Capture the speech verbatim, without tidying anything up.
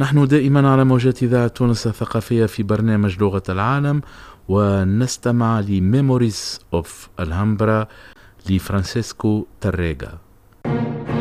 نحن دائما على موجات إذاعة تونس الثقافية في برنامج لغة العالم، ونستمع لميموريز أوف الهامبرا لفرانسيسكو تاريغا.